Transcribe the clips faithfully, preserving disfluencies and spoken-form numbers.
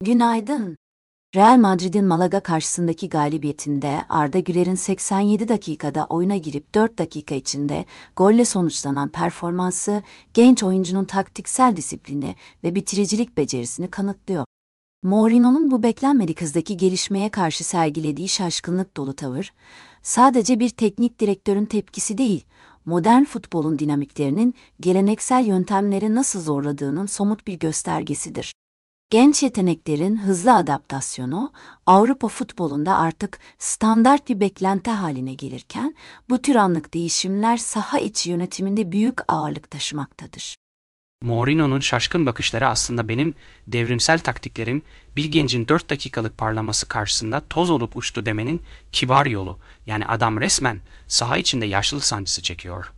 Günaydın. Real Madrid'in Malaga karşısındaki galibiyetinde Arda Güler'in seksen yedi dakikada oyuna girip dört dakika içinde golle sonuçlanan performansı genç oyuncunun taktiksel disiplini ve bitiricilik becerisini kanıtlıyor. Mourinho'nun bu beklenmedik hızdaki gelişmeye karşı sergilediği şaşkınlık dolu tavır, sadece bir teknik direktörün tepkisi değil, modern futbolun dinamiklerinin geleneksel yöntemleri nasıl zorladığının somut bir göstergesidir. Genç yeteneklerin hızlı adaptasyonu, Avrupa futbolunda artık standart bir beklenti haline gelirken, bu tür anlık değişimler saha içi yönetiminde büyük ağırlık taşımaktadır. Mourinho'nun şaşkın bakışları aslında benim devrimsel taktiklerim bir gencin dört dakikalık parlaması karşısında toz olup uçtu demenin kibar yolu. Yani adam resmen saha içinde yaşlılık sancısı çekiyor.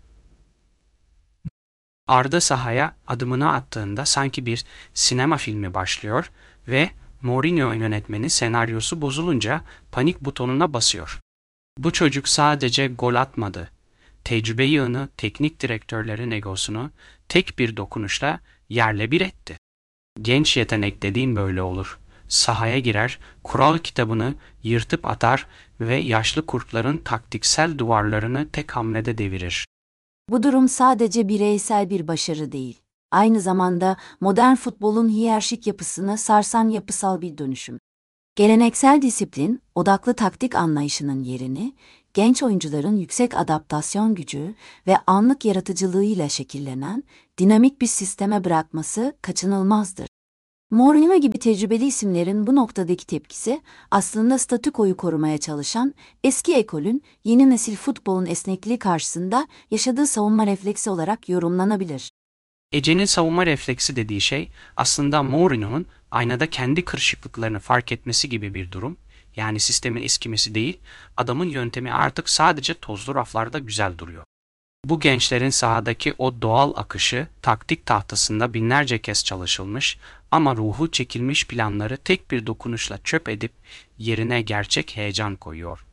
Arda sahaya adımını attığında sanki bir sinema filmi başlıyor ve Mourinho yönetmenin senaryosu bozulunca panik butonuna basıyor. Bu çocuk sadece gol atmadı. Tecrübe yığını, teknik direktörlerin egosunu tek bir dokunuşla yerle bir etti. Genç yetenek dediğin böyle olur. Sahaya girer, kural kitabını yırtıp atar ve yaşlı kurtların taktiksel duvarlarını tek hamlede devirir. Bu durum sadece bireysel bir başarı değil, aynı zamanda modern futbolun hiyerarşik yapısını sarsan yapısal bir dönüşüm. Geleneksel disiplin, odaklı taktik anlayışının yerini, genç oyuncuların yüksek adaptasyon gücü ve anlık yaratıcılığıyla şekillenen dinamik bir sisteme bırakması kaçınılmazdır. Mourinho gibi tecrübeli isimlerin bu noktadaki tepkisi, aslında statükoyu korumaya çalışan eski ekolün yeni nesil futbolun esnekliği karşısında yaşadığı savunma refleksi olarak yorumlanabilir. Ece'nin savunma refleksi dediği şey aslında Mourinho'nun aynada kendi kırışıklıklarını fark etmesi gibi bir durum. Yani sistemin eskimesi değil, adamın yöntemi artık sadece tozlu raflarda güzel duruyor. Bu gençlerin sahadaki o doğal akışı taktik tahtasında binlerce kez çalışılmış ama ruhu çekilmiş planları tek bir dokunuşla çöp edip yerine gerçek heyecan koyuyor.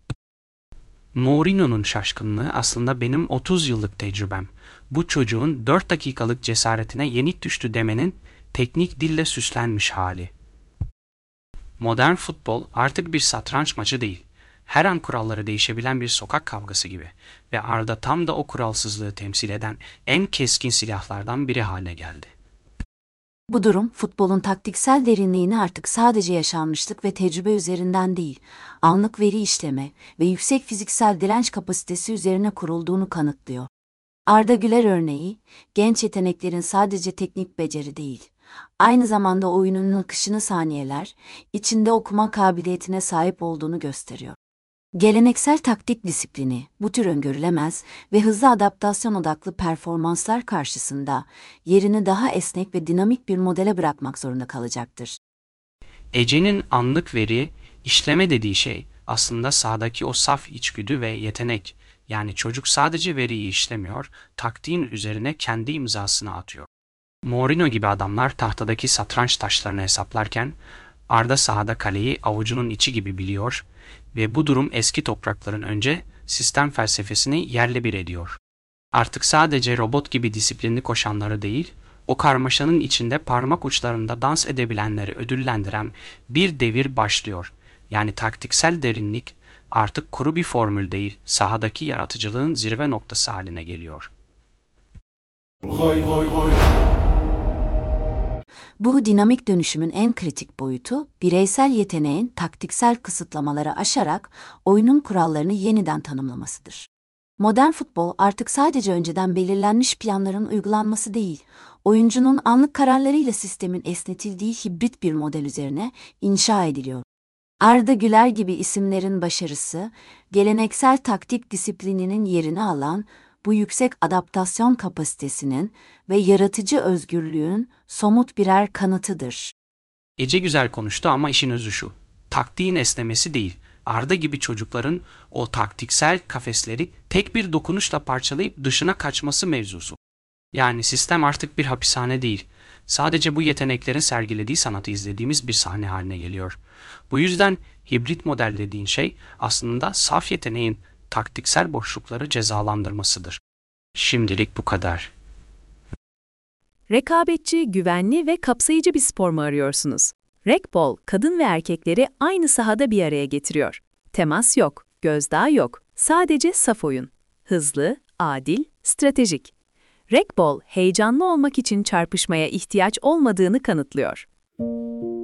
Mourinho'nun şaşkınlığı aslında benim otuz yıllık tecrübem. Bu çocuğun dört dakikalık cesaretine yenik düştü demenin teknik dille süslenmiş hali. Modern futbol artık bir satranç maçı değil. Her an kuralları değişebilen bir sokak kavgası gibi ve Arda tam da o kuralsızlığı temsil eden en keskin silahlardan biri haline geldi. Bu durum, futbolun taktiksel derinliğini artık sadece yaşanmışlık ve tecrübe üzerinden değil, anlık veri işleme ve yüksek fiziksel direnç kapasitesi üzerine kurulduğunu kanıtlıyor. Arda Güler örneği, genç yeteneklerin sadece teknik beceri değil, aynı zamanda oyunun akışını saniyeler, içinde okuma kabiliyetine sahip olduğunu gösteriyor. Geleneksel taktik disiplini, bu tür öngörülemez ve hızlı adaptasyon odaklı performanslar karşısında yerini daha esnek ve dinamik bir modele bırakmak zorunda kalacaktır. Ece'nin anlık veri işleme dediği şey aslında sahadaki o saf içgüdü ve yetenek. Yani çocuk sadece veriyi işlemiyor, taktiğin üzerine kendi imzasını atıyor. Mourinho gibi adamlar tahtadaki satranç taşlarını hesaplarken Arda sahada kaleyi avucunun içi gibi biliyor ve bu durum eski toprakların önce sistem felsefesini yerle bir ediyor. Artık sadece robot gibi disiplinli koşanları değil, o karmaşanın içinde parmak uçlarında dans edebilenleri ödüllendiren bir devir başlıyor. Yani taktiksel derinlik artık kuru bir formül değil, sahadaki yaratıcılığın zirve noktası haline geliyor. Goy goy goy. Bu dinamik dönüşümün en kritik boyutu, bireysel yeteneğin taktiksel kısıtlamaları aşarak oyunun kurallarını yeniden tanımlamasıdır. Modern futbol artık sadece önceden belirlenmiş planların uygulanması değil, oyuncunun anlık kararlarıyla sistemin esnetildiği hibrit bir model üzerine inşa ediliyor. Arda Güler gibi isimlerin başarısı, geleneksel taktik disiplininin yerini alan bu yüksek adaptasyon kapasitesinin ve yaratıcı özgürlüğün somut birer kanıtıdır. Ece güzel konuştu ama işin özü şu. Taktiğin esnemesi değil, Arda gibi çocukların o taktiksel kafesleri tek bir dokunuşla parçalayıp dışına kaçması mevzusu. Yani sistem artık bir hapishane değil, sadece bu yeteneklerin sergilediği sanatı izlediğimiz bir sahne haline geliyor. Bu yüzden hibrit model dediğin şey aslında saf yeteneğin taktiksel boşlukları cezalandırmasıdır. Şimdilik bu kadar. Rekabetçi, güvenli ve kapsayıcı bir spor mu arıyorsunuz? Racquetball, kadın ve erkekleri aynı sahada bir araya getiriyor. Temas yok, gözdağı yok, sadece saf oyun. Hızlı, adil, stratejik. Racquetball, heyecanlı olmak için çarpışmaya ihtiyaç olmadığını kanıtlıyor.